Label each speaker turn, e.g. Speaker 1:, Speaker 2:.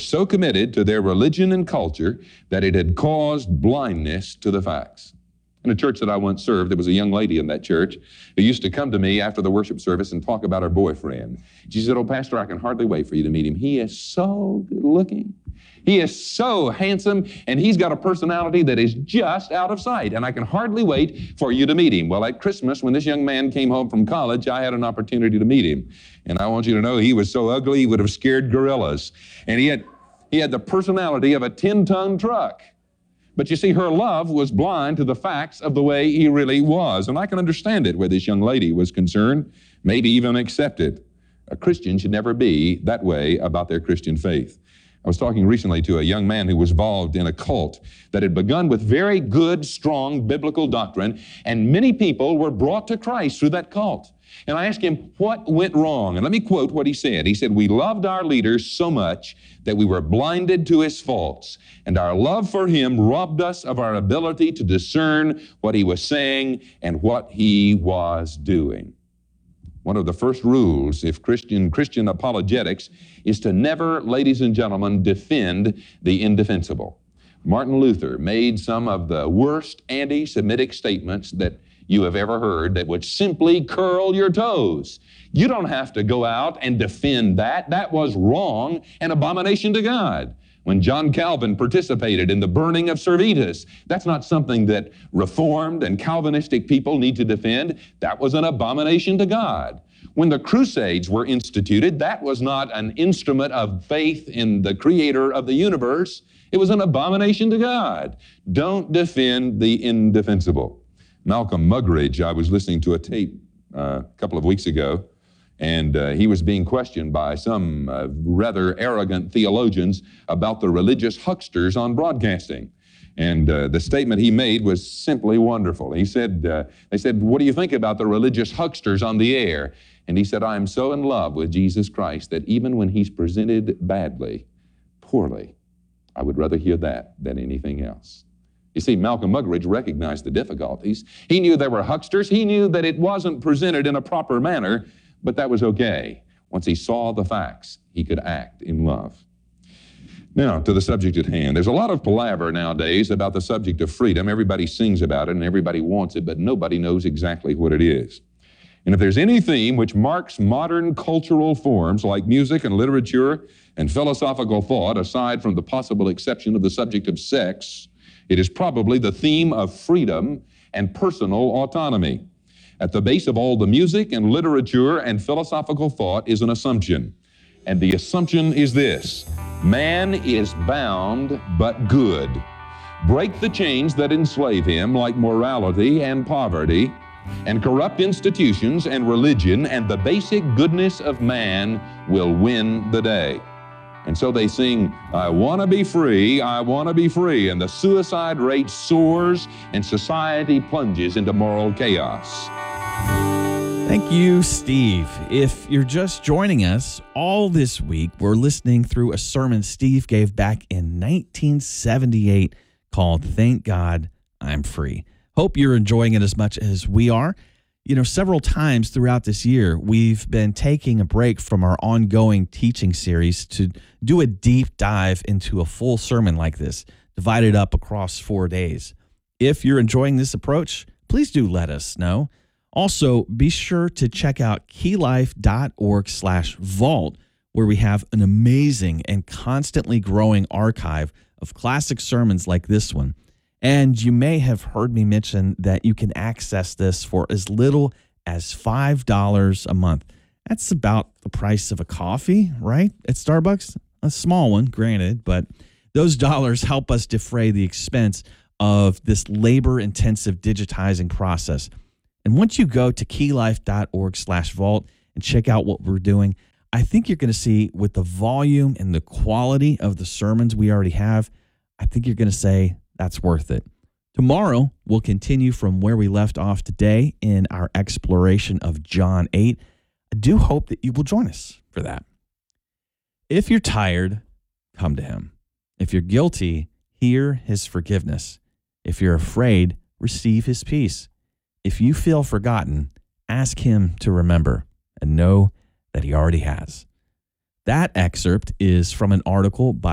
Speaker 1: so committed to their religion and culture that it had caused blindness to the facts. In a church that I once served, there was a young lady in that church who used to come to me after the worship service and talk about her boyfriend. She said, "Oh, Pastor, I can hardly wait for you to meet him. He is so good looking. He is so handsome, and he's got a personality that is just out of sight, and I can hardly wait for you to meet him." Well, at Christmas, when this young man came home from college, I had an opportunity to meet him. And I want you to know he was so ugly, he would have scared gorillas. And he had the personality of a 10-ton truck. But you see, her love was blind to the facts of the way he really was. And I can understand it where this young lady was concerned, maybe even accept it. A Christian should never be that way about their Christian faith. I was talking recently to a young man who was involved in a cult that had begun with very good, strong biblical doctrine, and many people were brought to Christ through that cult. And I asked him what went wrong. And let me quote what he said. He said, "We loved our leader so much that we were blinded to his faults, and our love for him robbed us of our ability to discern what he was saying and what he was doing." One of the first rules of Christian apologetics is to never, ladies and gentlemen, defend the indefensible. Martin Luther made some of the worst anti-Semitic statements that you have ever heard that would simply curl your toes. You don't have to go out and defend that. That was wrong and abomination to God. When John Calvin participated in the burning of Servetus, that's not something that Reformed and Calvinistic people need to defend. That was an abomination to God. When the Crusades were instituted, that was not an instrument of faith in the Creator of the universe. It was an abomination to God. Don't defend the indefensible. Malcolm Muggeridge, I was listening to a tape a couple of weeks ago, and he was being questioned by some rather arrogant theologians about the religious hucksters on broadcasting. And the statement he made was simply wonderful. He said, they said, "What do you think about the religious hucksters on the air?" And he said, "I am so in love with Jesus Christ that even when he's presented badly, poorly, I would rather hear that than anything else." You see, Malcolm Muggeridge recognized the difficulties. He knew there were hucksters. He knew that it wasn't presented in a proper manner, but that was okay. Once he saw the facts, he could act in love. Now, to the subject at hand. There's a lot of palaver nowadays about the subject of freedom. Everybody sings about it and everybody wants it, but nobody knows exactly what it is. And if there's any theme which marks modern cultural forms like music and literature and philosophical thought, aside from the possible exception of the subject of sex, it is probably the theme of freedom and personal autonomy. At the base of all the music and literature and philosophical thought is an assumption. And the assumption is this: man is bound but good. Break the chains that enslave him, like morality and poverty, and corrupt institutions and religion, and the basic goodness of man will win the day. And so they sing, "I want to be free, I want to be free," and the suicide rate soars and society plunges into moral chaos.
Speaker 2: Thank you, Steve. If you're just joining us, all this week we're listening through a sermon Steve gave back in 1978 called "Thank God I'm Free." Hope you're enjoying it as much as we are. You know, several times throughout this year, we've been taking a break from our ongoing teaching series to do a deep dive into a full sermon like this, divided up across 4 days. If you're enjoying this approach, please do let us know. Also, be sure to check out keylife.org/vault, where we have an amazing and constantly growing archive of classic sermons like this one. And you may have heard me mention that you can access this for as little as $5 a month. That's about the price of a coffee, right, at Starbucks? A small one, granted, but those dollars help us defray the expense of this labor-intensive digitizing process. And once you go to keylife.org/vault and check out what we're doing, I think you're going to see with the volume and the quality of the sermons we already have, I think you're going to say, that's worth it. Tomorrow, we'll continue from where we left off today in our exploration of John 8. I do hope that you will join us for that. If you're tired, come to him. If you're guilty, hear his forgiveness. If you're afraid, receive his peace. If you feel forgotten, ask him to remember and know that he already has. That excerpt is from an article by